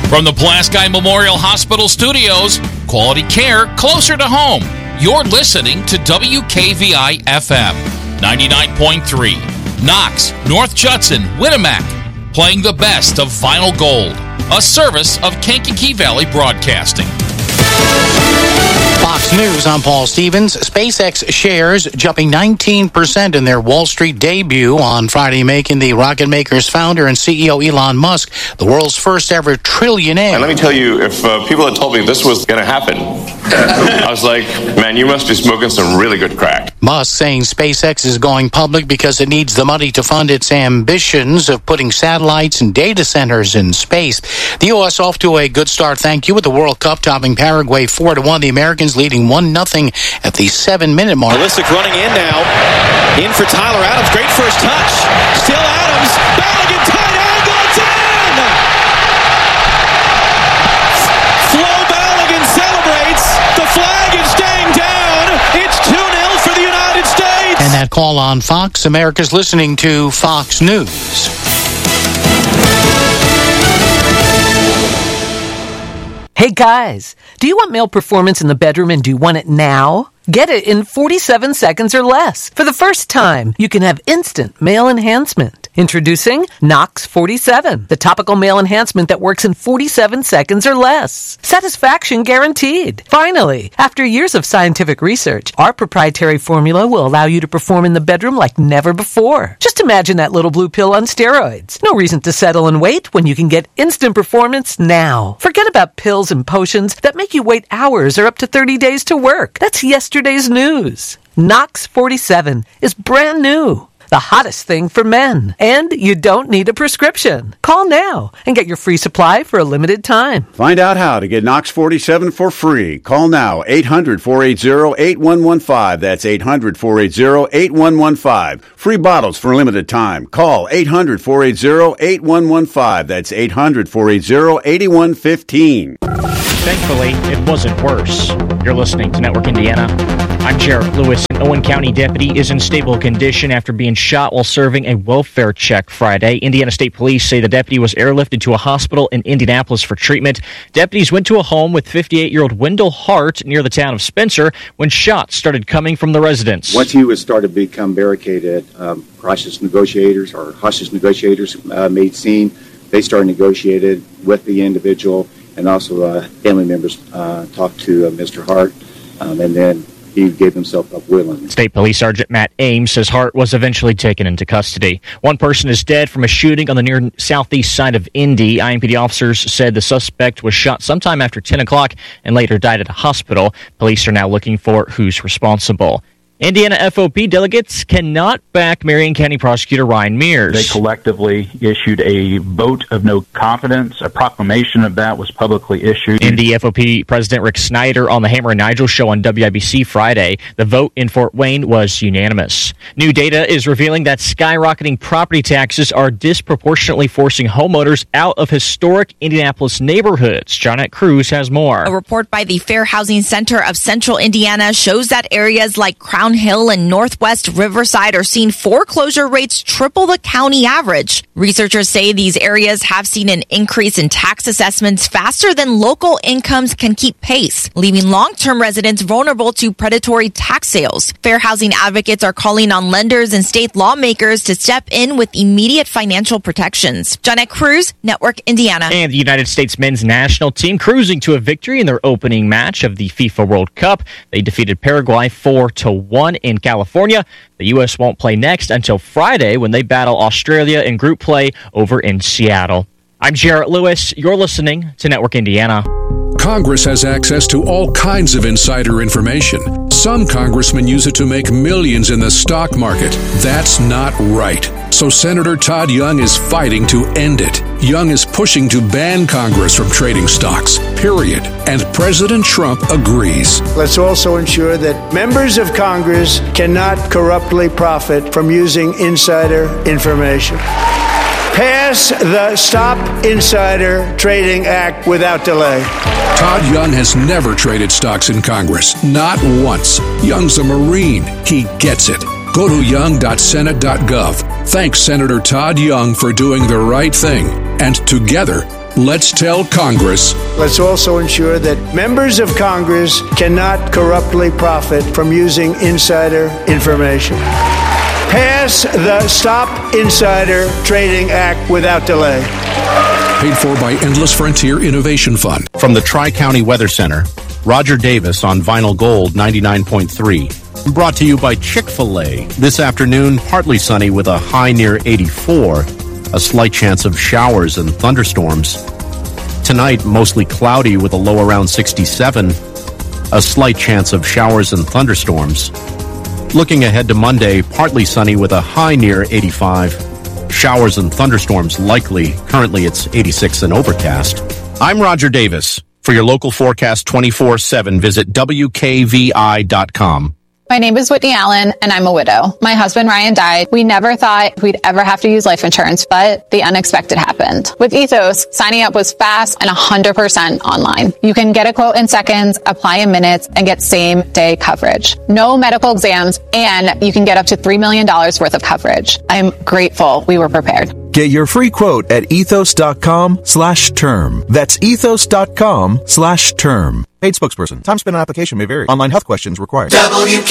From the Pulaski Memorial Hospital studios, quality care closer to home. You're listening to WKVI FM 99.3. Knox, North Judson, Winnemac, playing the best of Vinyl Gold, a service of Kankakee Valley Broadcasting. Fox News, I'm Paul Stevens. SpaceX shares jumping 19% in their Wall Street debut on Friday, making the rocket maker's founder and CEO Elon Musk the world's first ever trillionaire. And let me tell you, if people had told me this was going to happen, I was like, man, you must be smoking some really good crack. Musk saying SpaceX is going public because it needs the money to fund its ambitions of putting satellites and data centers in space. The U.S. off to a good start, thank you, with the World Cup topping Paraguay 4-1. The Americans leading 1-0 at the 7-minute mark. Ballistic running in now. In for Tyler Adams. Great first touch. Still Adams. Balogun tight angle. It's in! Flo Balogun celebrates. The flag is staying down. It's 2-0 for the United States. And that call on Fox. America's listening to Fox News. Hey guys, do you want male performance in the bedroom and do you want it now? Get it in 47 seconds or less. For the first time, you can have instant male enhancement. Introducing Knox 47, the topical male enhancement that works in 47 seconds or less. Satisfaction guaranteed. Finally, after years of scientific research, our proprietary formula will allow you to perform in the bedroom like never before. Just imagine that little blue pill on steroids. No reason to settle and wait when you can get instant performance now. Forget about pills and potions that make you wait hours or up to 30 days to work. That's yesterday's news. Knox 47 is brand new. The hottest thing for men. And you don't need a prescription. Call now and get your free supply for a limited time. Find out how to get Knox 47 for free. Call now, 800-480-8115. That's 800-480-8115. Free bottles for a limited time. Call 800-480-8115. That's 800-480-8115. Thankfully, it wasn't worse. You're listening to Network Indiana. I'm Jarrett Lewis. An Owen County deputy is in stable condition after being shot while serving a welfare check Friday. Indiana State Police say the deputy was airlifted to a hospital in Indianapolis for treatment. Deputies went to a home with 58-year-old Wendell Hart near the town of Spencer when shots started coming from the residence. Once he was started to become barricaded, hostage negotiators made scene. They started negotiated with the individual, and also family members talked to Mr. Hart, and then he gave himself up willingly. State Police Sergeant Matt Ames says Hart was eventually taken into custody. One person is dead from a shooting on the near southeast side of Indy. IMPD officers said the suspect was shot sometime after 10 o'clock and later died at a hospital. Police are now looking for who's responsible. Indiana FOP delegates cannot back Marion County Prosecutor Ryan Mears. They collectively issued a vote of no confidence. A proclamation of that was publicly issued. Indy FOP President Rick Snyder on the Hammer and Nigel show on WIBC Friday. The vote in Fort Wayne was unanimous. New data is revealing that skyrocketing property taxes are disproportionately forcing homeowners out of historic Indianapolis neighborhoods. Johnette Cruz has more. A report by the Fair Housing Center of Central Indiana shows that areas like Crown Hill and Northwest Riverside are seeing foreclosure rates triple the county average. Researchers say these areas have seen an increase in tax assessments faster than local incomes can keep pace, leaving long-term residents vulnerable to predatory tax sales. Fair housing advocates are calling on lenders and state lawmakers to step in with immediate financial protections. Johnette Cruz, Network Indiana. And the United States men's national team cruising to a victory in their opening match of the FIFA World Cup. They defeated Paraguay 4-1 in California. The U.S. won't play next until Friday when they battle Australia in group play over in Seattle. I'm Jarrett Lewis. You're listening to Network Indiana. Congress has access to all kinds of insider information. Some congressmen use it to make millions in the stock market. That's not right. So Senator Todd Young is fighting to end it. Young is pushing to ban Congress from trading stocks, period. And President Trump agrees. Let's also ensure that members of Congress cannot corruptly profit from using insider information. Pass the Stop Insider Trading Act without delay. Todd Young has never traded stocks in Congress, not once. Young's a Marine. He gets it. Go to young.senate.gov. Thanks Senator Todd Young for doing the right thing. And together, Let's tell Congress. Let's also ensure that members of Congress cannot corruptly profit from using insider information. Pass the Stop Insider Trading Act without delay. Paid for by Endless Frontier Innovation Fund. From the Tri-County Weather Center, Roger Davis on Vinyl Gold 99.3. Brought to you by Chick-fil-A. This afternoon, partly sunny with a high near 84. A slight chance of showers and thunderstorms. Tonight, mostly cloudy with a low around 67. A slight chance of showers and thunderstorms. Looking ahead to Monday, partly sunny with a high near 85. Showers and thunderstorms likely. Currently, it's 86 and overcast. I'm Roger Davis. For your local forecast 24/7, visit WKVI.com. My name is Whitney Allen, and I'm a widow. My husband, Ryan, died. We never thought we'd ever have to use life insurance, but the unexpected happened. With Ethos, signing up was fast and 100% online. You can get a quote in seconds, apply in minutes, and get same-day coverage. No medical exams, and you can get up to $3 million worth of coverage. I'm grateful we were prepared. Get your free quote at ethos.com/term. That's ethos.com/term. Paid spokesperson. Time spent on application may vary. Online health questions required.